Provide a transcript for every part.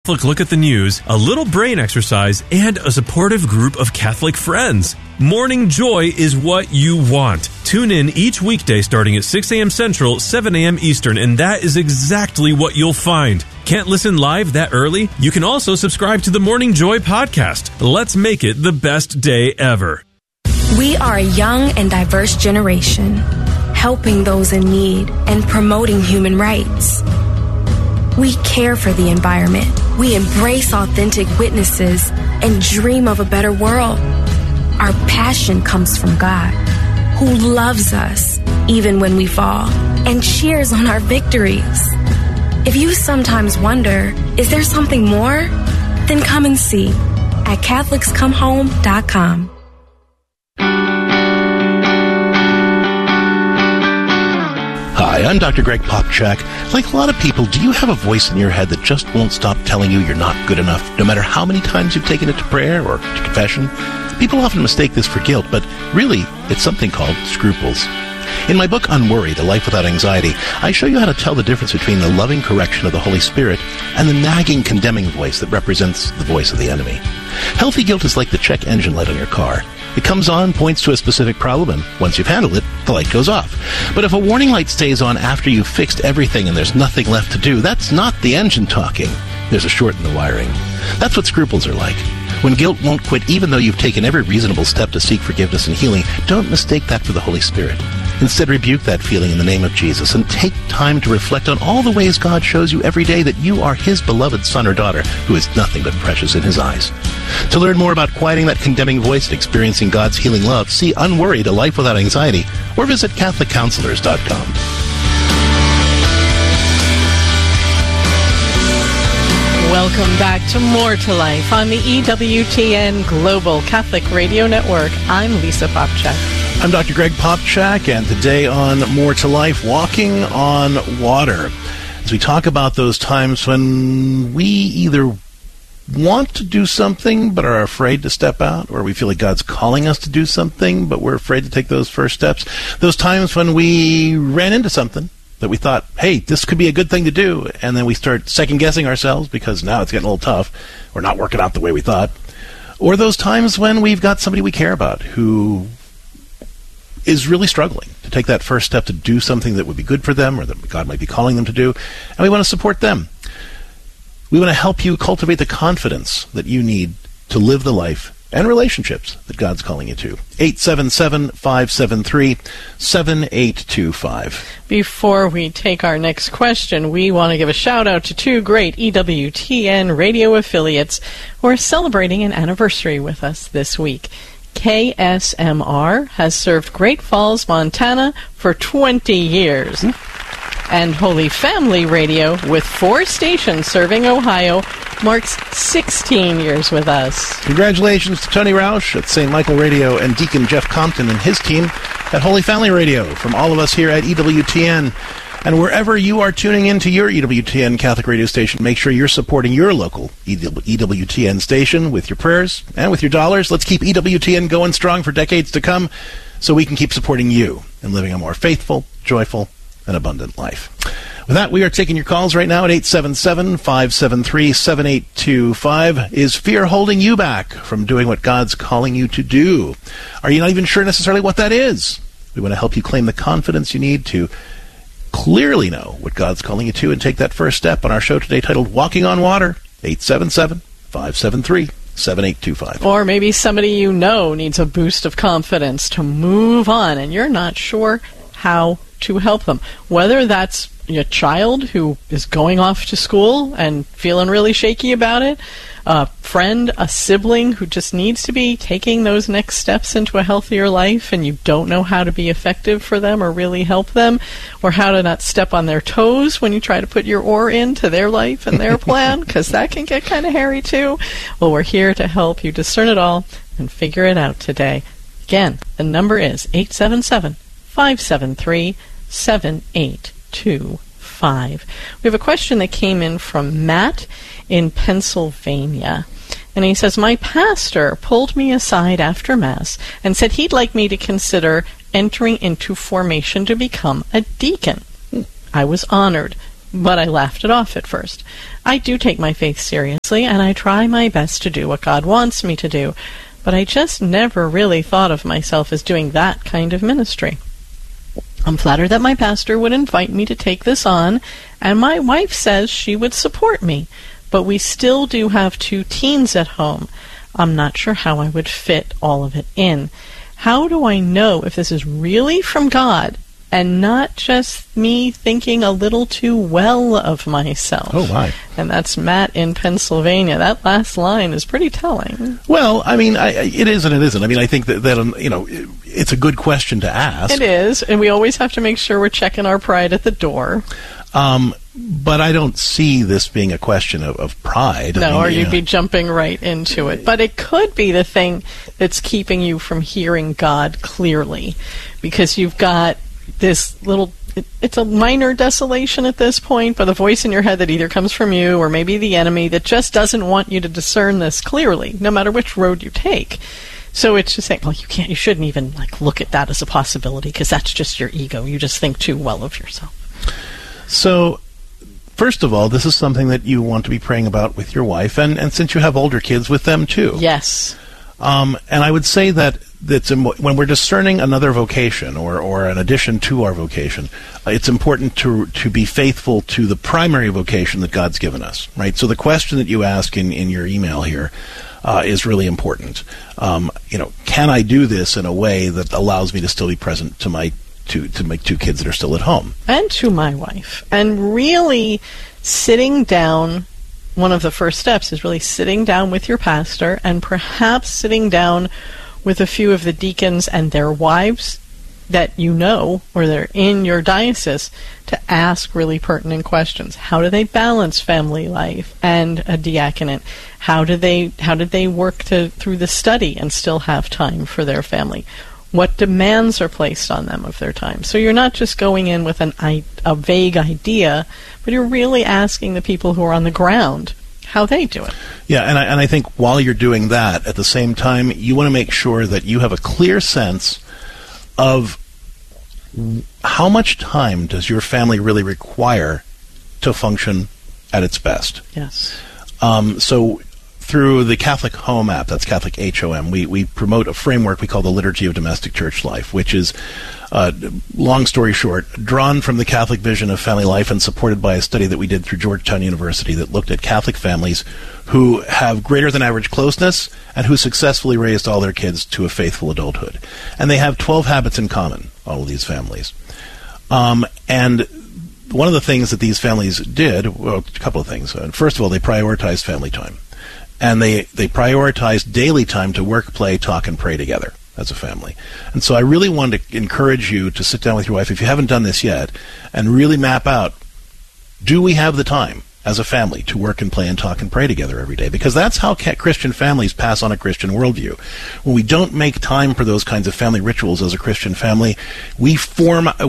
Catholic look at the news, a little brain exercise, and a supportive group of Catholic friends. Morning Joy is what you want. Tune in each weekday starting at 6 a.m. Central, 7 a.m. Eastern, and that is exactly what you'll find. Can't listen live that early? You can also subscribe to the Morning Joy podcast. Let's make it the best day ever. We are a young and diverse generation, helping those in need and promoting human rights. We care for the environment. We embrace authentic witnesses and dream of a better world. Our passion comes from God, who loves us even when we fall and cheers on our victories. If you sometimes wonder, is there something more? Then come and see at CatholicsComeHome.com. Hi, I'm Dr. Greg Popchak. Like a lot of people, do you have a voice in your head that just won't stop telling you you're not good enough, no matter how many times you've taken it to prayer or to confession? People often mistake this for guilt, but really, it's something called scruples. In my book, Unworried, A Life Without Anxiety, I show you how to tell the difference between the loving correction of the Holy Spirit and the nagging, condemning voice that represents the voice of the enemy. Healthy guilt is like the check engine light on your car. It comes on, points to a specific problem, and once you've handled it, the light goes off. But if a warning light stays on after you've fixed everything and there's nothing left to do, that's not the engine talking. There's a short in the wiring. That's what scruples are like. When guilt won't quit even though you've taken every reasonable step to seek forgiveness and healing, don't mistake that for the Holy Spirit. Instead, rebuke that feeling in the name of Jesus and take time to reflect on all the ways God shows you every day that you are His beloved son or daughter who is nothing but precious in His eyes. To learn more about quieting that condemning voice and experiencing God's healing love, see Unworried, A Life Without Anxiety, or visit CatholicCounselors.com. Welcome back to More to Life on the EWTN Global Catholic Radio Network. I'm Lisa Popchak. I'm Dr. Greg Popchak, and today on More to Life, walking on water. As we talk about those times when we either want to do something but are afraid to step out, or we feel like God's calling us to do something but we're afraid to take those first steps. Those times when we ran into something that we thought, hey, this could be a good thing to do, and then we start second-guessing ourselves because now it's getting a little tough, or not working out the way we thought. Or those times when we've got somebody we care about who is really struggling to take that first step to do something that would be good for them or that God might be calling them to do, and we want to support them. We want to help you cultivate the confidence that you need to live the life and relationships that God's calling you to. 877-573-7825. Before we take our next question, we want to give a shout-out to two great EWTN radio affiliates who are celebrating an anniversary with us this week. KSMR has served Great Falls, Montana for 20 years. And Holy Family Radio, with 4 stations serving Ohio, marks 16 years with us. Congratulations to Tony Roush at St. Michael Radio and Deacon Jeff Compton and his team at Holy Family Radio. From all of us here at EWTN, and wherever you are tuning into your EWTN Catholic radio station, make sure you're supporting your local EWTN station with your prayers and with your dollars. Let's keep EWTN going strong for decades to come so we can keep supporting you and living a more faithful, joyful, and abundant life. With that, we are taking your calls right now at 877-573-7825. Is fear holding you back from doing what God's calling you to do? Are you not even sure necessarily what that is? We want to help you claim the confidence you need to clearly know what God's calling you to and take that first step on our show today titled Walking on Water. 877-573-7825. Or maybe somebody you know needs a boost of confidence to move on and you're not sure how to help them. Whether that's a child who is going off to school and feeling really shaky about it, a friend, a sibling who just needs to be taking those next steps into a healthier life and you don't know how to be effective for them or really help them, or how to not step on their toes when you try to put your oar into their life and their plan, because that can get kind of hairy too. Well, we're here to help you discern it all and figure it out today. Again, the number is 877-573-7825. We have a question that came in from Matt in Pennsylvania. And he says, my pastor pulled me aside after Mass and said he'd like me to consider entering into formation to become a deacon. I was honored. but I laughed it off at first. I do take my faith seriously, and I try my best to do what God wants me to do, but I just never really thought of myself as doing that kind of ministry. I'm flattered that my pastor would invite me to take this on, and my wife says she would support me, but we still do have 2 teens at home. I'm not sure how I would fit all of it in. How do I know if this is really from God and not just me thinking a little too well of myself? Oh, my. And that's Matt in Pennsylvania. That last line is pretty telling. Well, I mean, it is and it isn't. I mean, I think that it's a good question to ask. It is, and we always have to make sure we're checking our pride at the door. But I don't see this being a question of pride. No, you'd be jumping right into it. But it could be the thing that's keeping you from hearing God clearly, because you've got this little, it's a minor desolation at this point, but a voice in your head that either comes from you or maybe the enemy that just doesn't want you to discern this clearly, no matter which road you take. So it's just saying, well, you shouldn't even look at that as a possibility, because that's just your ego. You just think too well of yourself. So, first of all, this is something that you want to be praying about with your wife, and since you have older kids, with them too. Yes. And I would say that when we're discerning another vocation or an addition to our vocation, it's important to be faithful to the primary vocation that God's given us, right? So the question that you ask in your email here is really important. Can I do this in a way that allows me to still be present to my 2 kids that are still at home? And to my wife. And really sitting down, one of the first steps is really sitting down with your pastor, and perhaps sitting down with a few of the deacons and their wives that you know, or they're in your diocese, to ask really pertinent questions. How do they balance family life and a diaconate? How did they work through the study and still have time for their family? What demands are placed on them of their time? So you're not just going in with a vague idea, but you're really asking the people who are on the ground how they do it. Yeah, and I think while you're doing that, at the same time, you want to make sure that you have a clear sense of how much time does your family really require to function at its best. Yes. So through the Catholic Home app, that's Catholic HOM, we promote a framework we call the Liturgy of Domestic Church Life, which is, long story short, drawn from the Catholic vision of family life and supported by a study that we did through Georgetown University that looked at Catholic families who have greater than average closeness and who successfully raised all their kids to a faithful adulthood. And they have 12 habits in common, all of these families. And one of the things that these families did, well, a couple of things. First of all, they prioritized family time. And they prioritize daily time to work, play, talk, and pray together as a family. And so I really want to encourage you to sit down with your wife, if you haven't done this yet, and really map out, do we have the time as a family to work and play and talk and pray together every day? Because that's how Christian families pass on a Christian worldview. When we don't make time for those kinds of family rituals as a Christian family, we farm out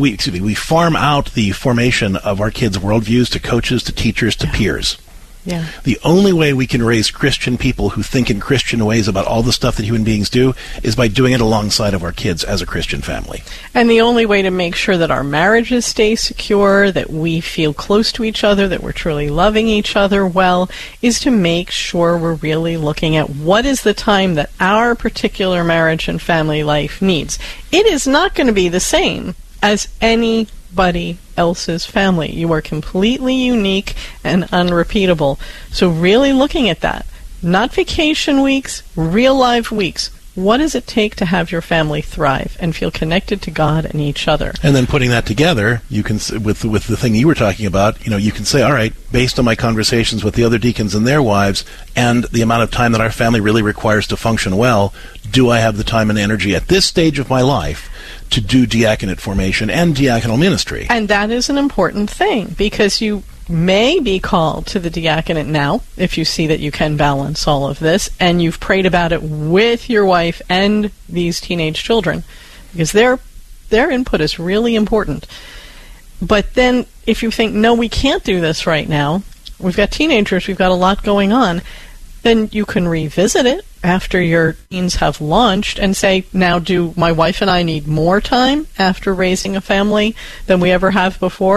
the formation of our kids' worldviews to coaches, to teachers, to peers. Yeah. The only way we can raise Christian people who think in Christian ways about all the stuff that human beings do is by doing it alongside of our kids as a Christian family. And the only way to make sure that our marriages stay secure, that we feel close to each other, that we're truly loving each other well, is to make sure we're really looking at what is the time that our particular marriage and family life needs. It is not going to be the same as anybody else's family. You are completely unique and unrepeatable. So really looking at that, not vacation weeks, real life weeks. What does it take to have your family thrive and feel connected to God and each other? And then putting that together, you can, with the thing you were talking about, you can say, all right, based on my conversations with the other deacons and their wives and the amount of time that our family really requires to function well, do I have the time and energy at this stage of my life to do diaconate formation and diaconal ministry? And that is an important thing, because you may be called to the diaconate now, if you see that you can balance all of this, and you've prayed about it with your wife and these teenage children, because their input is really important. But then if you think, no, we can't do this right now, we've got teenagers, we've got a lot going on, then you can revisit it after your teens have launched and say, now do my wife and I need more time after raising a family than we ever have before?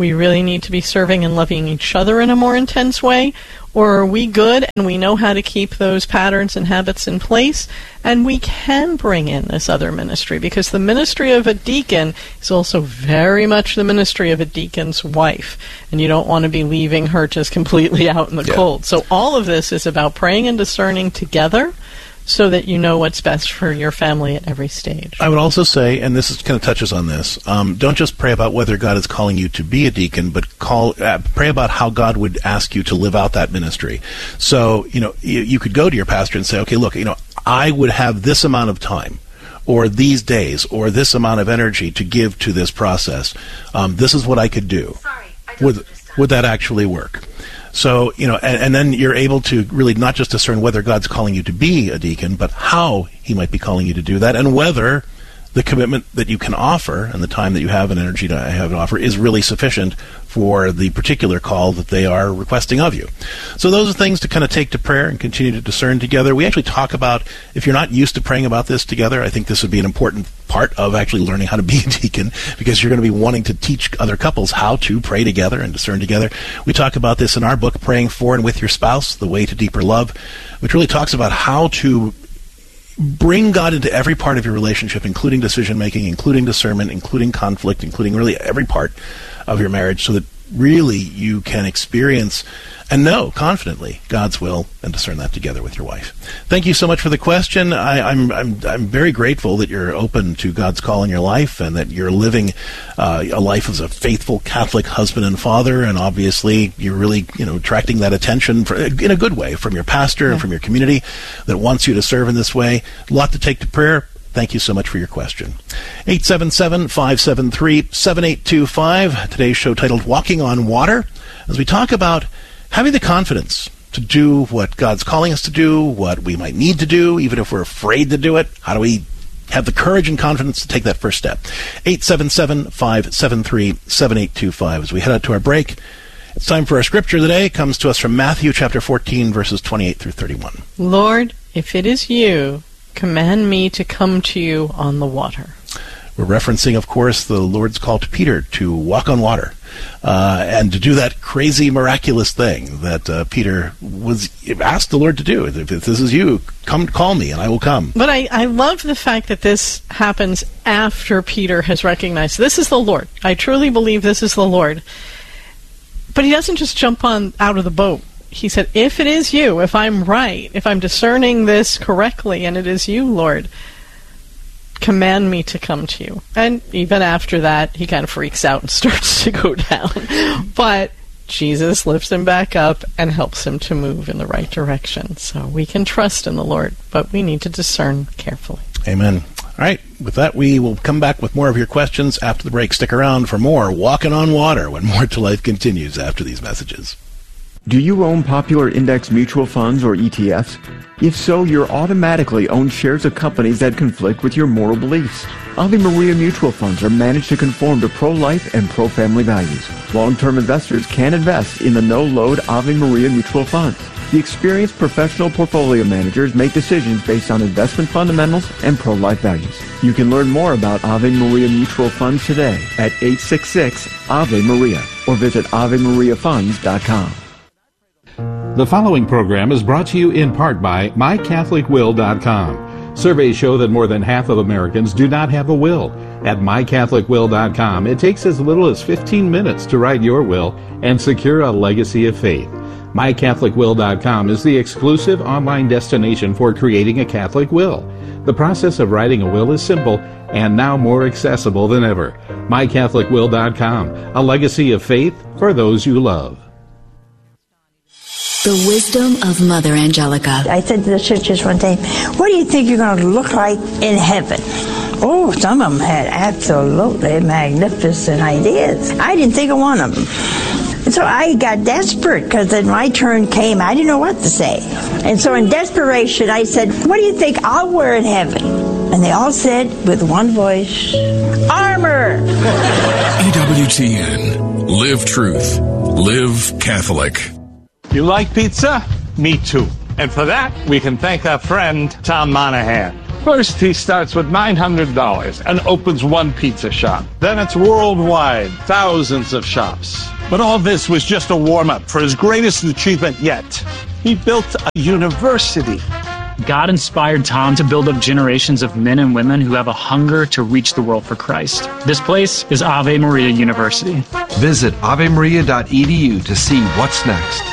we really need to be serving and loving each other in a more intense way? Or are we good and we know how to keep those patterns and habits in place, and we can bring in this other ministry? Because the ministry of a deacon is also very much the ministry of a deacon's wife, and you don't want to be leaving her just completely out in the cold. So all of this is about praying and discerning together, so that you know what's best for your family at every stage. I would also say, and this is kind of touches on this, don't just pray about whether God is calling you to be a deacon, but pray about how God would ask you to live out that ministry. So, you could go to your pastor and say, okay, look, I would have this amount of time, or these days, or this amount of energy to give to this process. This is what I could do. Would that actually work? So, and then you're able to really not just discern whether God's calling you to be a deacon, but how he might be calling you to do that, and whether the commitment that you can offer and the time that you have and energy to have to offer is really sufficient for the particular call that they are requesting of you. So those are things to kind of take to prayer and continue to discern together. We actually talk about, if you're not used to praying about this together, I think this would be an important part of actually learning how to be a deacon, because you're going to be wanting to teach other couples how to pray together and discern together. We talk about this in our book, Praying For and With Your Spouse, The Way to Deeper Love, which really talks about how to bring God into every part of your relationship, including decision-making, including discernment, including conflict, including really every part of your marriage, so that really you can experience and know confidently God's will and discern that together with your wife. Thank you so much for the question. I'm very grateful that you're open to God's call in your life, and that you're living a life as a faithful Catholic husband and father, and obviously you're really attracting that attention in a good way from your pastor and from your community that wants you to serve in this way. A lot to take to prayer. Thank you so much for your question. 877-573-7825. Today's show titled Walking on Water, as we talk about having the confidence to do what God's calling us to do, what we might need to do, even if we're afraid to do it. How do we have the courage and confidence to take that first step? 877-573-7825. As we head out to our break, it's time for our scripture today. It comes to us from Matthew chapter 14, verses 28 through 31. Lord, if it is you, command me to come to you on the water. We're referencing, of course, the Lord's call to Peter to walk on water, and to do that crazy, miraculous thing that Peter was asked the Lord to do. If this is you, come call me, and I will come. But I love the fact that this happens after Peter has recognized this is the Lord. I truly believe this is the Lord. But he doesn't just jump out of the boat. He said, if it is you, if I'm right, if I'm discerning this correctly, and it is you, Lord, command me to come to you. And even after that, he kind of freaks out and starts to go down. But Jesus lifts him back up and helps him to move in the right direction. So we can trust in the Lord, but we need to discern carefully. Amen. All right. With that, we will come back with more of your questions after the break. Stick around for more Walking on Water when More to Life continues after these messages. Do you own popular index mutual funds or ETFs? If so, you're automatically own shares of companies that conflict with your moral beliefs. Ave Maria mutual funds are managed to conform to pro-life and pro-family values. Long-term investors can invest in the no-load Ave Maria mutual funds. The experienced professional portfolio managers make decisions based on investment fundamentals and pro-life values. You can learn more about Ave Maria mutual funds today at 866-AVE-MARIA or visit AveMariaFunds.com. The following program is brought to you in part by MyCatholicWill.com. Surveys show that more than half of Americans do not have a will. At MyCatholicWill.com, it takes as little as 15 minutes to write your will and secure a legacy of faith. MyCatholicWill.com is the exclusive online destination for creating a Catholic will. The process of writing a will is simple and now more accessible than ever. MyCatholicWill.com, a legacy of faith for those you love. The wisdom of Mother Angelica. I said to the sisters one day, what do you think you're going to look like in heaven? Oh, some of them had absolutely magnificent ideas. I didn't think of one of them. And so I got desperate because then my turn came. I didn't know what to say. And so in desperation, I said, what do you think I'll wear in heaven? And they all said with one voice, armor. EWTN. Live truth. Live Catholic. You like pizza? Me too. And for that, we can thank our friend, Tom Monahan. First, he starts with $900 and opens one pizza shop. Then it's worldwide, thousands of shops. But all this was just a warm-up for his greatest achievement yet. He built a university. God inspired Tom to build up generations of men and women who have a hunger to reach the world for Christ. This place is Ave Maria University. Visit avemaria.edu to see what's next.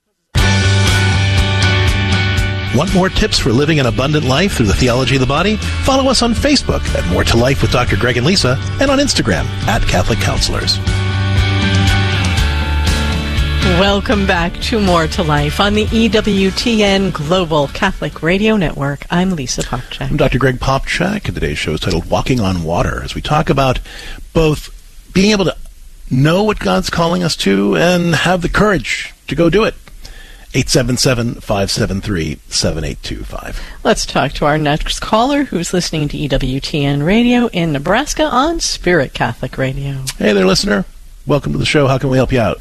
Want more tips for living an abundant life through the theology of the body? Follow us on Facebook at More to Life with Dr. Greg and Lisa, and on Instagram at Catholic Counselors. Welcome back to More to Life on the EWTN Global Catholic Radio Network. I'm Lisa Popchak. I'm Dr. Greg Popchak, and today's show is titled Walking on Water, as we talk about both being able to know what God's calling us to and have the courage to go do it. 877-573-7825. Let's talk to our next caller who's listening to EWTN Radio in Nebraska on Spirit Catholic Radio. Hey there, listener. Welcome to the show. How can we help you out?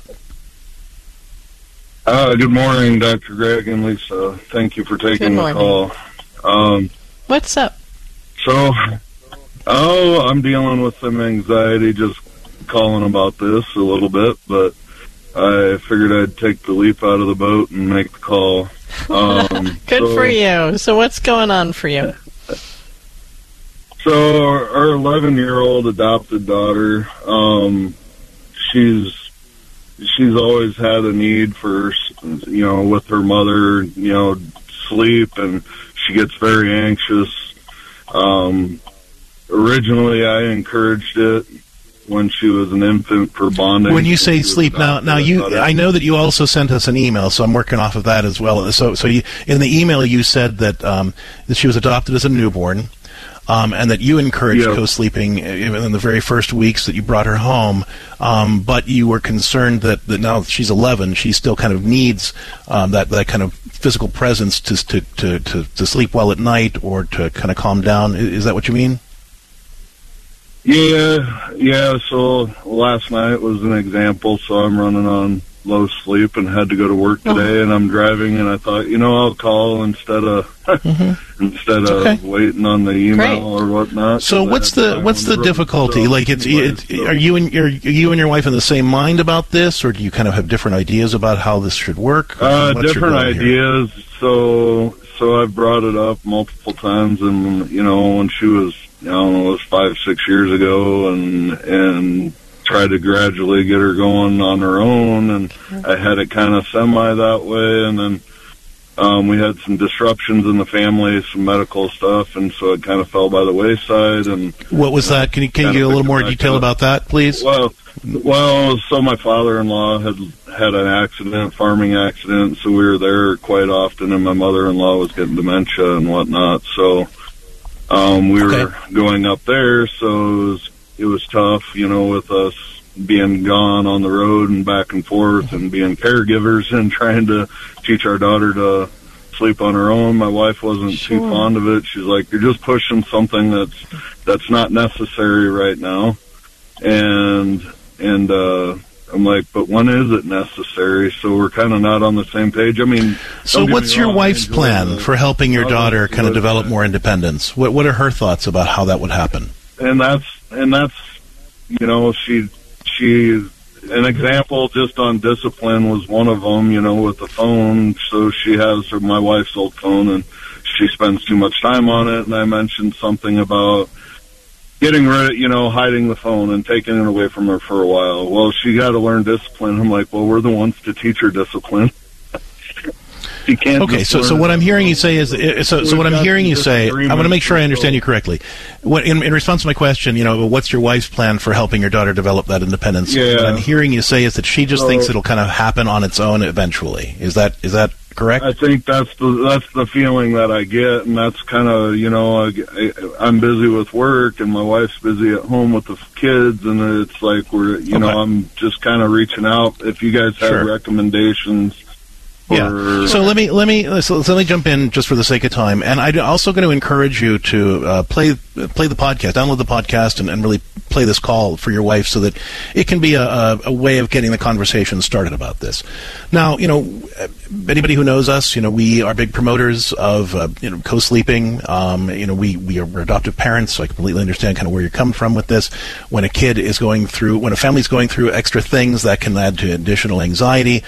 Good morning, Dr. Greg and Lisa. Thank you for taking the call. What's up? So, I'm dealing with some anxiety just calling about this a little bit, but I figured I'd take the leap out of the boat and make the call. Good for you. So what's going on for you? So our 11-year-old adopted daughter, she's always had a need for, with her mother, sleep, and she gets very anxious. Originally, I encouraged it when she was an infant for bonding. When you say sleep, now I know that you also sent us an email, so I'm working off of that as well. So you, in the email you said that she was adopted as a newborn, and that you encouraged co-sleeping in the very first weeks that you brought her home, but you were concerned that now she's 11, she still kind of needs that kind of physical presence to sleep well at night or to kind of calm down. Is that what you mean? Yeah, so last night was an example, so I'm running on low sleep and had to go to work today, and I'm driving, and I thought, I'll call instead of waiting on the email or whatnot. So what's the difficulty? Like, are you and your wife in the same mind about this, or do you kind of have different ideas about how this should work? Different ideas. So I've brought it up multiple times, and when she was, it was 5-6 years ago, and tried to gradually get her going on her own, and I had it kind of semi that way, and then we had some disruptions in the family, some medical stuff, and so it kind of fell by the wayside. And what was that? Can you give a little more detail about that, please? Well, so my father-in-law had an accident, farming accident, so we were there quite often, and my mother-in-law was getting dementia and whatnot, so we were going up there, so it was tough, with us being gone on the road and back and forth and being caregivers and trying to teach our daughter to sleep on her own. My wife wasn't too fond of it. She's like, you're just pushing something that's not necessary right now. And I'm like, but when is it necessary? So we're kind of not on the same page. I mean, so what's your wife's plan for helping your daughter kind of develop more independence? What are her thoughts about how that would happen? And that's she an example just on discipline was one of them, with the phone. So she has my wife's old phone, and she spends too much time on it. And I mentioned something about getting rid of, hiding the phone and taking it away from her for a while. Well, she got to learn discipline. I'm like, well, we're the ones to teach her discipline. She can't. Okay, so what I'm hearing you say is, so what I'm hearing you say, I'm going to make sure I understand you correctly. In response to my question, what's your wife's plan for helping your daughter develop that independence? Yeah. What I'm hearing you say is that she just thinks it'll kind of happen on its own eventually. Is that correct? I think that's the feeling that I get, and that's kind of, I'm busy with work, and my wife's busy at home with the kids, and it's like I'm just kind of reaching out. If you guys have recommendations. Yeah. So let me jump in just for the sake of time, and I'm also going to encourage you to play the podcast, download the podcast, and really play this call for your wife so that it can be a way of getting the conversation started about this. Now, anybody who knows us, we are big promoters of, co-sleeping. We're adoptive parents, so I completely understand kind of where you're coming from with this. When a family's going through extra things, that can add to additional anxiety.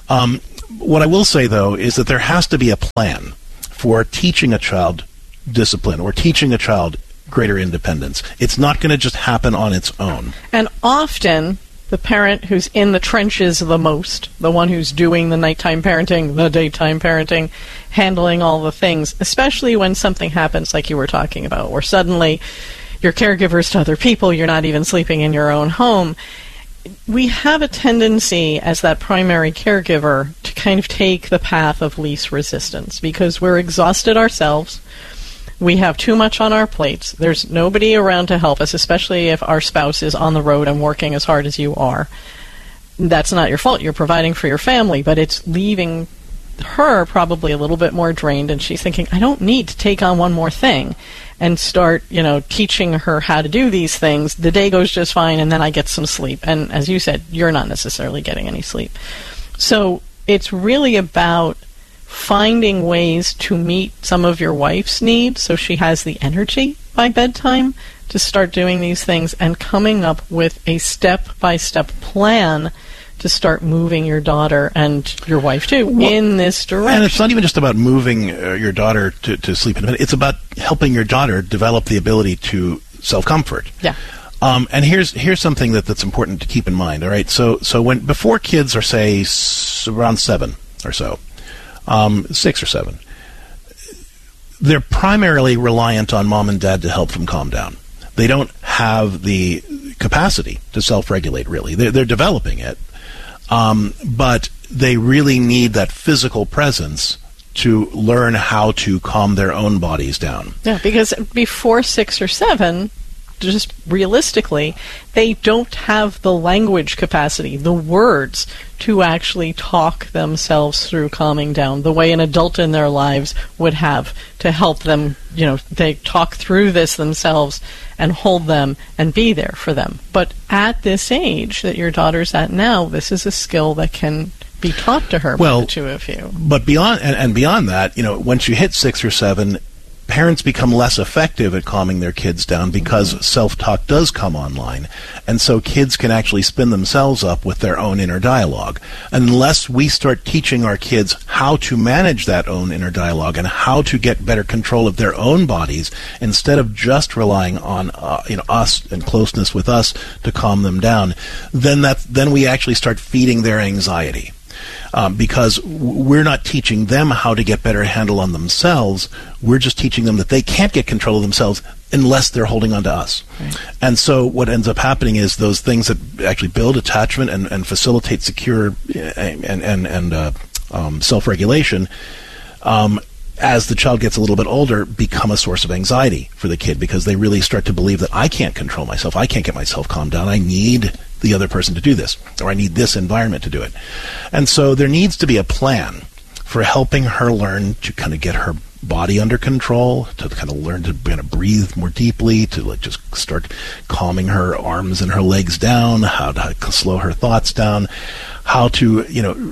What I will say, though, is that there has to be a plan for teaching a child discipline or teaching a child greater independence. It's not going to just happen on its own. And often, the parent who's in the trenches the most, the one who's doing the nighttime parenting, the daytime parenting, handling all the things, especially when something happens like you were talking about, where suddenly you're caregivers to other people, you're not even sleeping in your own home. We have a tendency as that primary caregiver to kind of take the path of least resistance because we're exhausted ourselves. We have too much on our plates. There's nobody around to help us, especially if our spouse is on the road and working as hard as you are. That's not your fault. You're providing for your family, but it's leaving her probably a little bit more drained, and she's thinking, I don't need to take on one more thing and start, teaching her how to do these things. The day goes just fine, and then I get some sleep. And as you said, you're not necessarily getting any sleep. So it's really about finding ways to meet some of your wife's needs so she has the energy by bedtime to start doing these things and coming up with a step-by-step plan to start moving your daughter and your wife, too, in this direction. And it's not even just about moving your daughter to sleep independent. It's about helping your daughter develop the ability to self-comfort. Yeah. And here's something that's important to keep in mind, all right? So before kids are, say, around 7 or so, 6 or 7, they're primarily reliant on mom and dad to help them calm down. They don't have the capacity to self-regulate, really. They're developing it. But they really need that physical presence to learn how to calm their own bodies down. Yeah, because before 6 or 7, just realistically, they don't have the language capacity, the words, to actually talk themselves through calming down the way an adult in their lives would have to help them, they talk through this themselves and hold them and be there for them. But at this age that your daughter's at now, this is a skill that can be taught to her by the two of you. But beyond that, once you hit 6 or 7, parents become less effective at calming their kids down because self-talk does come online. And so kids can actually spin themselves up with their own inner dialogue. Unless we start teaching our kids how to manage that own inner dialogue and how to get better control of their own bodies instead of just relying on us and closeness with us to calm them down, then we actually start feeding their anxiety. Because we're not teaching them how to get better handle on themselves. We're just teaching them that they can't get control of themselves unless they're holding on to us. Right. And so what ends up happening is those things that actually build attachment and facilitate secure and self-regulation, as the child gets a little bit older, become a source of anxiety for the kid because they really start to believe that I can't control myself. I can't get myself calmed down. I need the other person to do this, or I need this environment to do it. And so there needs to be a plan for helping her learn to kind of get her body under control, to kind of learn to kind of breathe more deeply, to just start calming her arms and her legs down, how to slow her thoughts down, how to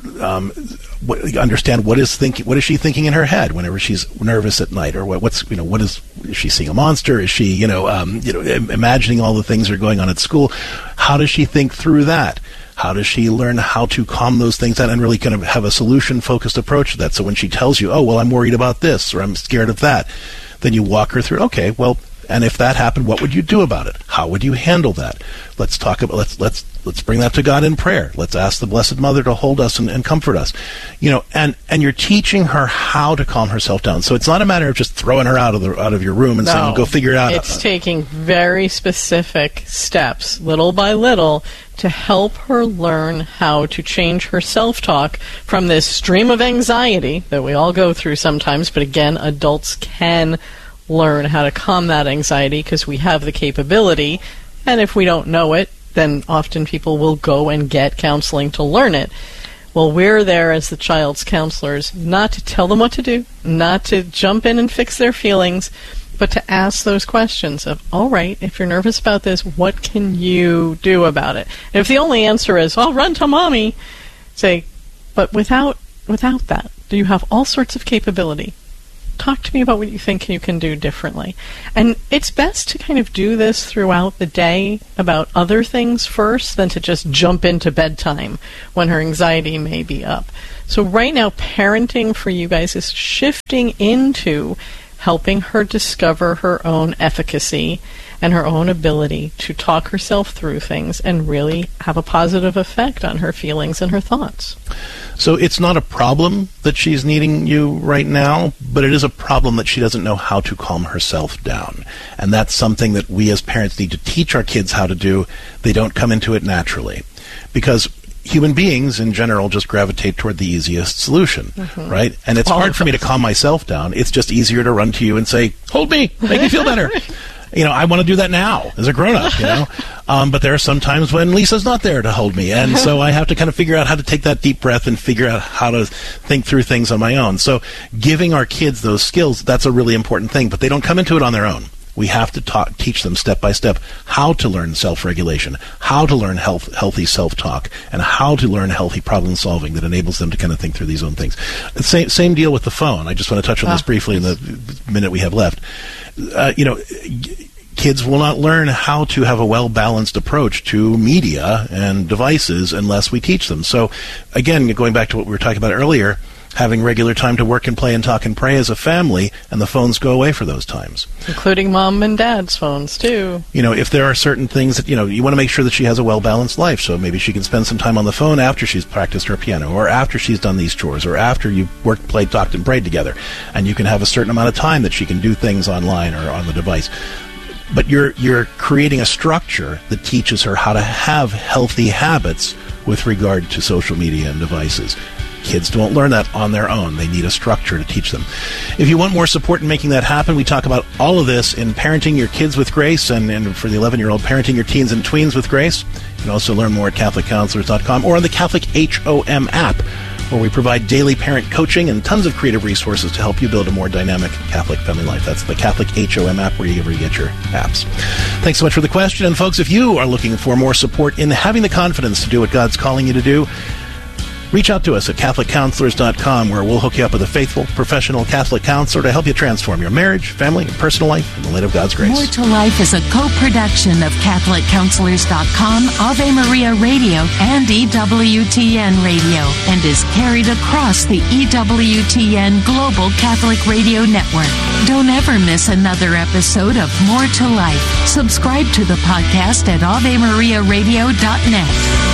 understand what is she thinking in her head whenever she's nervous at night, or is she seeing a monster? Is she imagining all the things that are going on at school? How does she think through that? How does she learn how to calm those things down and really kind of have a solution-focused approach to that? So when she tells you, oh, well, I'm worried about this or I'm scared of that, then you walk her through, okay, well, and if that happened, what would you do about it? How would you handle that? Let's talk about, let's bring that to God in prayer. Let's ask the Blessed Mother to hold us and comfort us. And you're teaching her how to calm herself down. So it's not a matter of just throwing her out of your room and saying, go figure it out. It's taking very specific steps, little by little, to help her learn how to change her self-talk from this stream of anxiety that we all go through sometimes, but again, adults can learn how to calm that anxiety because we have the capability, and if we don't know it, then often people will go and get counseling to learn it. Well, we're there as the child's counselors, not to tell them what to do, not to jump in and fix their feelings, but to ask those questions of, all right, if you're nervous about this, what can you do about it? And if the only answer is, I'll run to mommy, say, but without that, do you have all sorts of capability? Talk to me about what you think you can do differently. And it's best to kind of do this throughout the day about other things first than to just jump into bedtime when her anxiety may be up. So right now, parenting for you guys is shifting into helping her discover her own efficacy and her own ability to talk herself through things and really have a positive effect on her feelings and her thoughts. So it's not a problem that she's needing you right now, but it is a problem that she doesn't know how to calm herself down. And that's something that we as parents need to teach our kids how to do. They don't come into it naturally. Because human beings in general just gravitate toward the easiest solution, right? And it's hard for me to calm myself down. It's just easier to run to you and say, hold me, make me feel better. You know, I want to do that now as a grown-up, you know. But there are some times when Lisa's not there to hold me. And so I have to kind of figure out how to take that deep breath and figure out how to think through things on my own. So giving our kids those skills, that's a really important thing. But they don't come into it on their own. We have to teach them step by step how to learn self-regulation, how to learn healthy self-talk, and how to learn healthy problem-solving that enables them to kind of think through these own things. Same deal with the phone. I just want to touch on this briefly in the minute we have left. Kids will not learn how to have a well-balanced approach to media and devices unless we teach them. So, again, going back to what we were talking about earlier, having regular time to work and play and talk and pray as a family, and the phones go away for those times. Including mom and dad's phones, too. You know, if there are certain things that, you know, you want to make sure that she has a well-balanced life, so maybe she can spend some time on the phone after she's practiced her piano, or after she's done these chores, or after you've worked, played, talked, and prayed together. And you can have a certain amount of time that she can do things online or on the device. But you're creating a structure that teaches her how to have healthy habits with regard to social media and devices. Kids don't learn that on their own. They need a structure to teach them. If you want more support in making that happen, we talk about all of this in Parenting Your Kids with Grace, and for the 11-year-old, Parenting Your Teens and Tweens with Grace. You can also learn more at CatholicCounselors.com or on the Catholic HOM app, where we provide daily parent coaching and tons of creative resources to help you build a more dynamic Catholic family life. That's the Catholic HOM app, wherever you get your apps. Thanks so much for the question. And folks, if you are looking for more support in having the confidence to do what God's calling you to do, reach out to us at CatholicCounselors.com, where we'll hook you up with a faithful, professional Catholic counselor to help you transform your marriage, family, and personal life in the light of God's grace. More to Life is a co-production of CatholicCounselors.com, Ave Maria Radio, and EWTN Radio, and is carried across the EWTN Global Catholic Radio Network. Don't ever miss another episode of More to Life. Subscribe to the podcast at AveMariaRadio.net.